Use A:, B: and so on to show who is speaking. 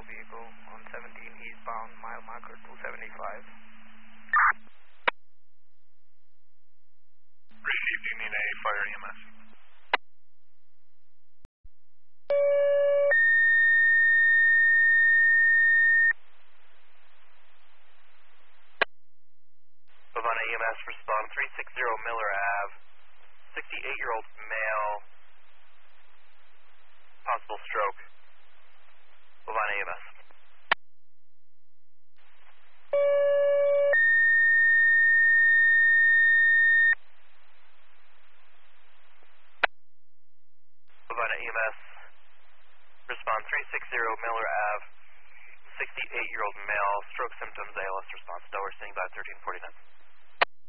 A: vehicle on 17 eastbound, mile marker 275.
B: Receive, do you need a fire EMS?
C: Bavana EMS, respond 360 Miller Ave, 68-year-old male, possible stroke. Bavana EMS. Bavana EMS, respond 360 Miller Ave, 68-year-old male, stroke symptoms, ALS response. Delaware, standing by 1349.